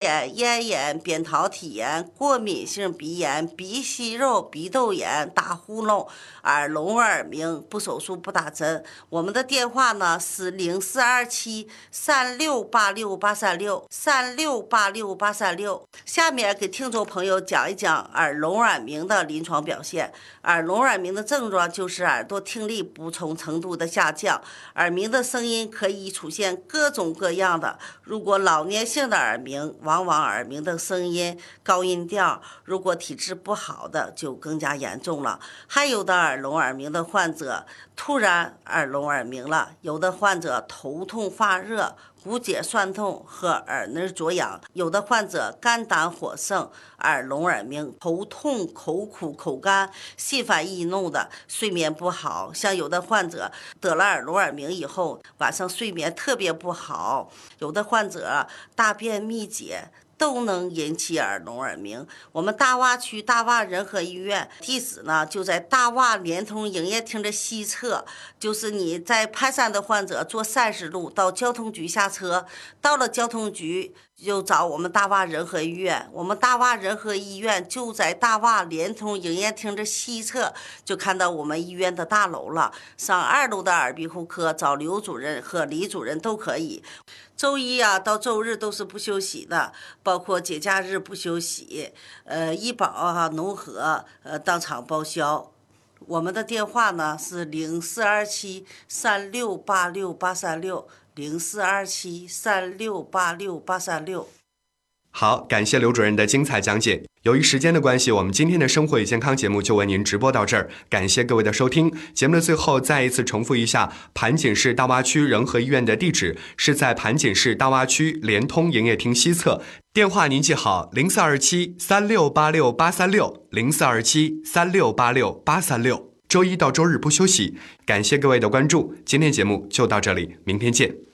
炎、咽炎、扁桃体炎、过敏性鼻炎、鼻息肉、鼻窦炎、打呼噜、耳聋耳鸣，不手术不打针。我们的电话呢是042736868363686836。下面给听众朋友讲一讲耳聋耳鸣的临床表现。耳聋耳鸣的症状就是耳朵听力不同程度的下降，耳鸣的声音可以出现各种各样的。如果老年性的耳鸣，往往耳鸣的声音高音调，如果体质不好的就更加严重了。还有的耳聋耳鸣的患者突然耳聋耳鸣了，有的患者头痛发热、骨节酸痛和耳根灼痒，有的患者肝胆火盛、耳聋耳鸣、头痛、口苦、口干、心烦易怒的，睡眠不好。像有的患者得了耳聋耳鸣以后，晚上睡眠特别不好，有的患者大便秘解，都能引起耳聋耳鸣。我们大洼区大洼仁和医院地址呢就在大洼联通营业厅的西侧，就是你在盘山的患者坐30路到交通局下车，到了交通局就找我们大洼仁和医院。我们大洼仁和医院就在大洼联通营业厅的西侧，就看到我们医院的大楼了。上2楼的耳鼻喉科找刘主任和李主任都可以。周一到周日都是不休息的，包括节假日不休息。医保农合当场报销。我们的电话呢是042736868360，042736868360。 好，感谢刘主任的精彩讲解。由于时间的关系，我们今天的生活与健康节目就为您直播到这儿，感谢各位的收听。节目的最后再一次重复一下，盘锦市大洼区仁和医院的地址是在盘锦市大洼区联通营业厅西侧，电话您记好042736868360，042736868360。周一到周日不休息。感谢各位的关注，今天节目就到这里，明天见。